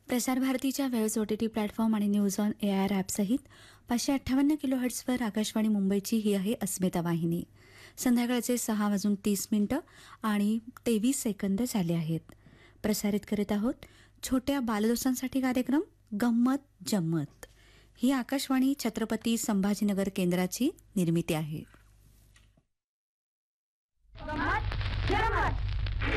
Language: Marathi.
प्रसार भारतीच्या वेळेस OTT प्लॅटफॉर्म आणि न्यूज ऑन AIR ॲपसहित 558 किलोहर्ट्झवर आकाशवाणी मुंबईची ही आहे अस्मिता वाहिनी. संध्याकाळचे 6:30 आणि 23 सेकंद झाले आहेत. प्रसारित करीत आहोत छोट्या बालदोसांसाठी कार्यक्रम गंमत जम्मत. ही आकाशवाणी छत्रपती संभाजीनगर केंद्राची निर्मिती आहे.